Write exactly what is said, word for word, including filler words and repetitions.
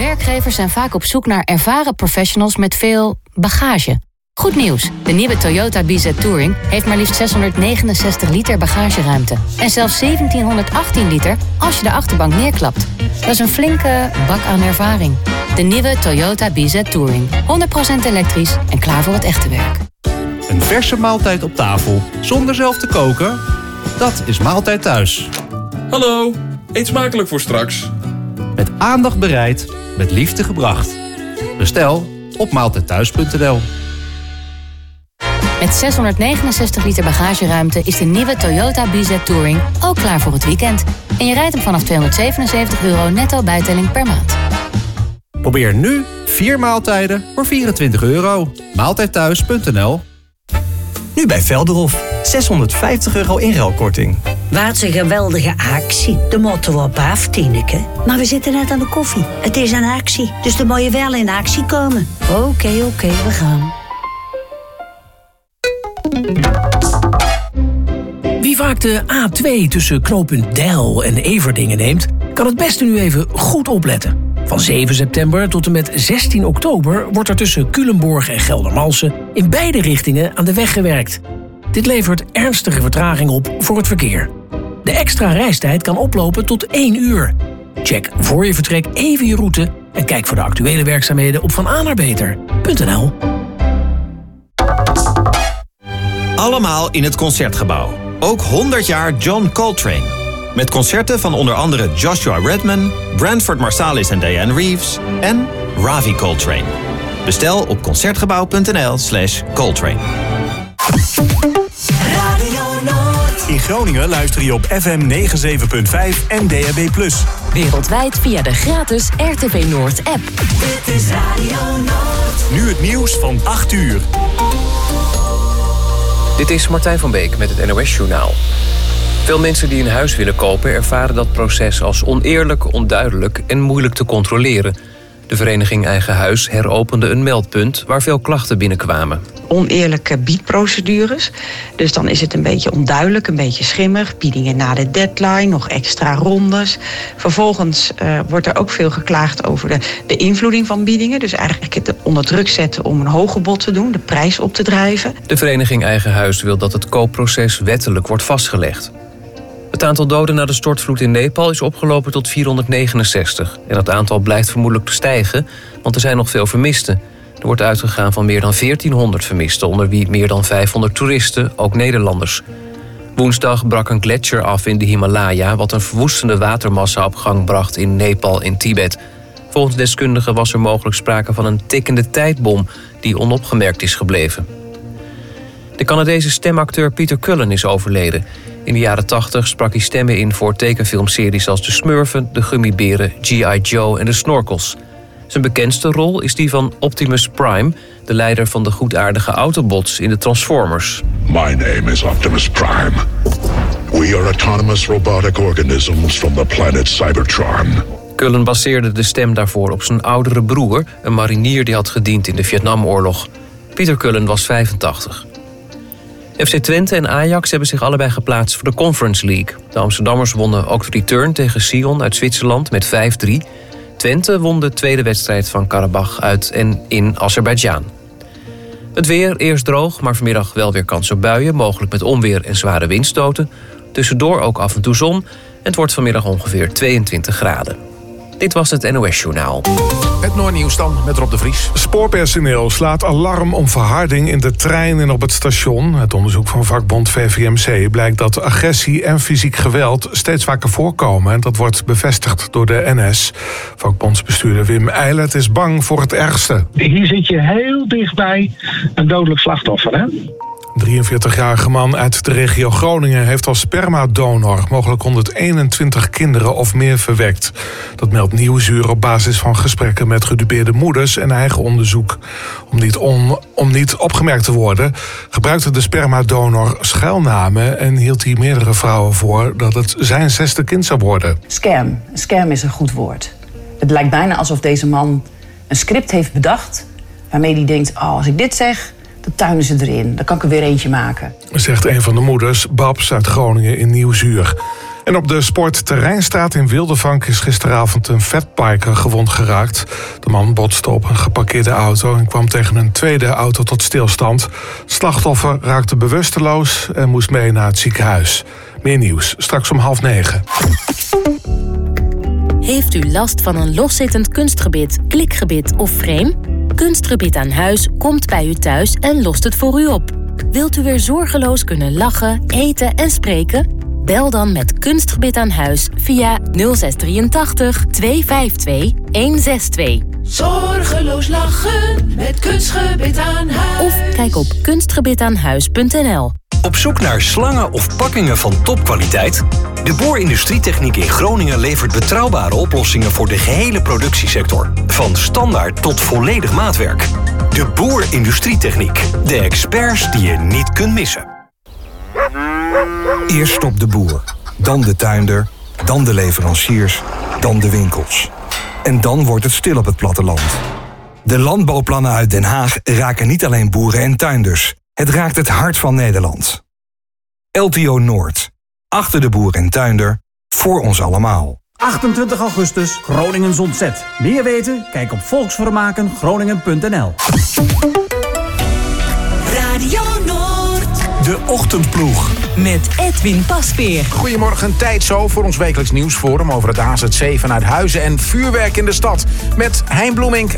Werkgevers zijn vaak op zoek naar ervaren professionals met veel bagage. Goed nieuws, de nieuwe Toyota B Z Touring heeft maar liefst zeshonderdnegenenzestig liter bagageruimte. En zelfs zeventienhonderdachttien liter als je de achterbank neerklapt. Dat is een flinke bak aan ervaring. De nieuwe Toyota B Z Touring. honderd procent elektrisch en klaar voor het echte werk. Een verse maaltijd op tafel, zonder zelf te koken? Dat is Maaltijd Thuis. Hallo, eet smakelijk voor straks. Met aandacht bereid, met liefde gebracht. Bestel op maaltijdthuis punt n l. Met zeshonderdnegenenzestig liter bagageruimte is de nieuwe Toyota B Z Touring ook klaar voor het weekend. En je rijdt hem vanaf tweehonderdzevenenzeventig euro netto bijtelling per maand. Probeer nu vier maaltijden voor vierentwintig euro. maaltijdthuis punt n l. Nu bij Velderhof. zeshonderdvijftig euro inruilkorting. Wat een geweldige actie. De motto op af, Tineke. Maar we zitten net aan de koffie. Het is een actie, dus dan moet je wel in actie komen. Oké, okay, oké, okay, we gaan. Wie vaak de A twee tussen knooppunt Deil en Everdingen neemt, kan het beste nu even goed opletten. Van zeven september tot en met zestien oktober wordt er tussen Culemborg en Geldermalsen in beide richtingen aan de weg gewerkt. Dit levert ernstige vertraging op voor het verkeer. De extra reistijd kan oplopen tot één uur. Check voor je vertrek even je route en kijk voor de actuele werkzaamheden op van a naar beter punt n l. Allemaal in het Concertgebouw. Ook honderd jaar John Coltrane. Met concerten van onder andere Joshua Redman, Branford Marsalis en Diane Reeves en Ravi Coltrane. Bestel op concertgebouw punt n l slash Coltrane. In Groningen luister je op F M negenenzeventig punt vijf en D A B plus. Wereldwijd via de gratis R T V Noord app. Dit is Radio Noord. Nu het nieuws van acht uur. Dit is Martijn van Beek met het N O S-journaal. Veel mensen die een huis willen kopen ervaren dat proces als oneerlijk, onduidelijk en moeilijk te controleren. De vereniging Eigen Huis heropende een meldpunt waar veel klachten binnenkwamen. Oneerlijke biedprocedures. Dus dan is het een beetje onduidelijk, een beetje schimmig. Biedingen na de deadline, nog extra rondes. Vervolgens uh, wordt er ook veel geklaagd over de beïnvloeding van biedingen. Dus eigenlijk het onder druk zetten om een hoger bod te doen, de prijs op te drijven. De vereniging Eigen Huis wil dat het koopproces wettelijk wordt vastgelegd. Het aantal doden na de stortvloed in Nepal is opgelopen tot vierhonderdnegenenzestig. En dat aantal blijft vermoedelijk te stijgen, want er zijn nog veel vermisten. Er wordt uitgegaan van meer dan veertienhonderd vermisten, onder wie meer dan vijfhonderd toeristen, ook Nederlanders. Woensdag brak een gletsjer af in de Himalaya, wat een verwoestende watermassa op gang bracht in Nepal en Tibet. Volgens deskundigen was er mogelijk sprake van een tikkende tijdbom die onopgemerkt is gebleven. De Canadese stemacteur Peter Cullen is overleden. In de jaren tachtig sprak hij stemmen in voor tekenfilmseries als De Smurfen, De Gummiberen, G I Joe en De Snorkels. Zijn bekendste rol is die van Optimus Prime, de leider van de goedaardige Autobots in de Transformers. My name is Optimus Prime. We are autonomous robotic organisms from the planet Cybertron. Cullen baseerde de stem daarvoor op zijn oudere broer, een marinier die had gediend in de Vietnamoorlog. Peter Cullen was vijfentachtig. F C Twente en Ajax hebben zich allebei geplaatst voor de Conference League. De Amsterdammers wonnen ook de return tegen Sion uit Zwitserland met vijf drie. Twente won de tweede wedstrijd van Karabach uit en in Azerbeidzjan. Het weer, eerst droog, maar vanmiddag wel weer kans op buien, mogelijk met onweer en zware windstoten. Tussendoor ook af en toe zon en het wordt vanmiddag ongeveer tweeëntwintig graden. Dit was het N O S-journaal. Het Noordnieuws dan met Rob de Vries. Spoorpersoneel slaat alarm om verharding in de trein en op het station. Het onderzoek van vakbond V V M C blijkt dat agressie en fysiek geweld steeds vaker voorkomen. En dat wordt bevestigd door de N S. Vakbondsbestuurder Wim Eilert is bang voor het ergste. Hier zit je heel dichtbij een dodelijk slachtoffer, hè? drieënveertigjarige man uit de regio Groningen heeft als spermadonor mogelijk honderdeenentwintig kinderen of meer verwekt. Dat meldt Nieuwsuur op basis van gesprekken met gedupeerde moeders en eigen onderzoek. Om niet, on, om niet opgemerkt te worden, gebruikte de spermadonor schuilnamen en hield hij meerdere vrouwen voor dat het zijn zesde kind zou worden. Scam. Scam is een goed woord. Het lijkt bijna alsof deze man een script heeft bedacht waarmee hij denkt, oh, als ik dit zeg, dan tuinen ze erin. Dan kan ik er weer eentje maken. Zegt een van de moeders, Babs uit Groningen in Nieuwsuur. En op de Sportterreinstraat in Wildevank is gisteravond een fatbiker gewond geraakt. De man botste op een geparkeerde auto en kwam tegen een tweede auto tot stilstand. Het slachtoffer raakte bewusteloos en moest mee naar het ziekenhuis. Meer nieuws, straks om half negen. Heeft u last van een loszittend kunstgebit, klikgebit of frame? Kunstgebit aan huis komt bij u thuis en lost het voor u op. Wilt u weer zorgeloos kunnen lachen, eten en spreken? Bel dan met Kunstgebit aan huis via nul zes drieëntachtig, tweehonderdvijfentwintig, honderdzesentwintig. Zorgeloos lachen met Kunstgebit aan huis. Of kijk op kunstgebitaanhuis punt n l. Op zoek naar slangen of pakkingen van topkwaliteit? De Boer Industrietechniek in Groningen levert betrouwbare oplossingen voor de gehele productiesector. Van standaard tot volledig maatwerk. De Boer Industrietechniek. De experts die je niet kunt missen. Eerst stopt de boer, dan de tuinder, dan de leveranciers, dan de winkels. En dan wordt het stil op het platteland. De landbouwplannen uit Den Haag raken niet alleen boeren en tuinders. Het raakt het hart van Nederland. L T O Noord. Achter de boer en tuinder. Voor ons allemaal. achtentwintig augustus, Groningen ontzet. Meer weten? Kijk op volksvermaken groningen punt n l. Radio Noord. De Ochtendploeg. Met Edwin Pasveer. Goedemorgen, tijd zo voor ons wekelijks nieuwsforum over het A Z C vanuit Huizen en vuurwerk in de stad. Met Hein Bloemink,